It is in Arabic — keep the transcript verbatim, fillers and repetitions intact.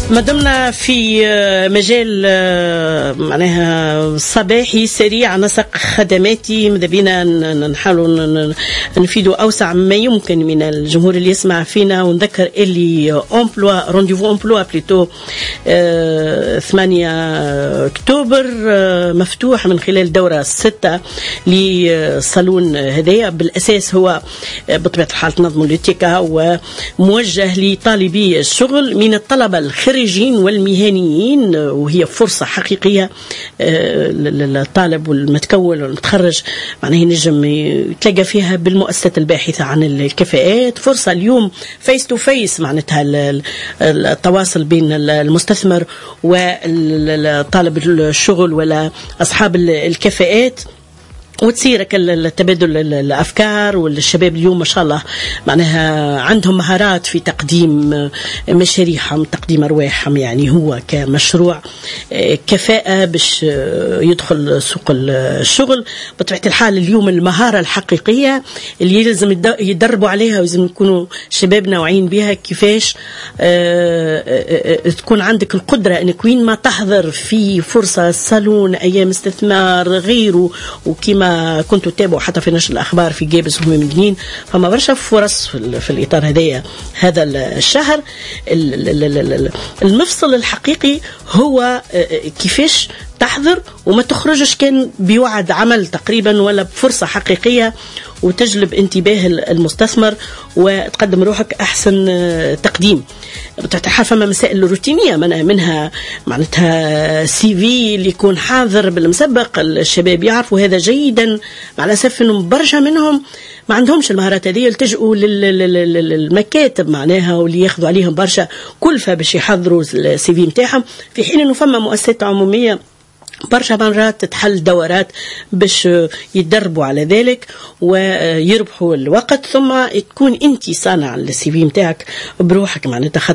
ما دمنا في مجال معناها صباحي سريع نسق خدماتي، ماذا بينا نحاولوا نفيدوا أوسع ما يمكن من الجمهور اللي يسمع فينا، ونذكر اللي أمبلوا رونديفو أمبلوا بليتو ثمانية أكتوبر مفتوح من خلال دورة ستة لصالون هذايا. بالأساس هو بطبيعة الحال تنظم الاتيكا وموجه لطالبي الشغل من الطلبة الخريجين والمهنيين، وهي فرصة حقيقية للطالب والمتكون والمتخرج معناه ينجم يتلقى فيها بالمؤسسات الباحثة عن الكفاءات. فرصة اليوم فيس تو فيس معناتها التواصل بين المستثمر وطالب الشغل ولا أصحاب الكفاءات، وتصير التبادل الأفكار. والشباب اليوم ما شاء الله معناها عندهم مهارات في تقديم مشاريعهم، تقديم أرواحهم، يعني هو كمشروع كفاءة باش يدخل سوق الشغل. بطبيعة الحال اليوم المهارة الحقيقية اللي يلزم يدربوا عليها ويلزم يكونوا شبابنا واعيين بها، كيفاش تكون عندك القدرة انك وين ما تحضر في فرصة صالون أيام استثمار غيره، وكما كنتوا تتابعوا حتى في نشر الأخبار في جابس وهم مدنيين، فما برشا فرص في الإطار هذايا. هذا الشهر المفصل الحقيقي هو كيفاش تحضر وما تخرجش كان بوعد عمل تقريبا ولا بفرصة حقيقية، وتجلب انتباه المستثمر وتقدم روحك أحسن تقديم. بتحال فما مسائل روتينية منها معناتها سي في اللي يكون حاضر بالمسبق. الشباب يعرفوا هذا جيدا، مع الأسف أنهم برشا منهم ما عندهمش المهارات هذه، يلتجئوا للمكاتب معناها واللي ياخذوا عليهم برشا كلفة باش يحضروا السي في متاعهم، في حين أنه فما مؤسسات عمومية برشا مرات تتحل دورات باش يتدربوا على ذلك ويربحوا الوقت، ثم تكون انت صانع السي في متاعك بروحك معناتها.